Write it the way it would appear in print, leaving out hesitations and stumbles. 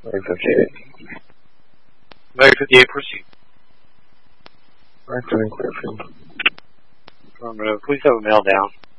Mag 58. Mag 58, proceed. Mag 10 clear field. Affirmative. Please have a mail down.